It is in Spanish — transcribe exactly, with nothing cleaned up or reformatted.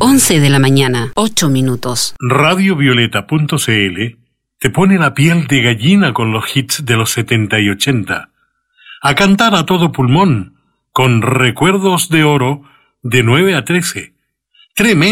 once de la mañana, ocho minutos. radio violeta punto c l te pone la piel de gallina con los hits de los setenta y ochenta. A cantar a todo pulmón, con Recuerdos de Oro, de nueve a trece. Tremendo.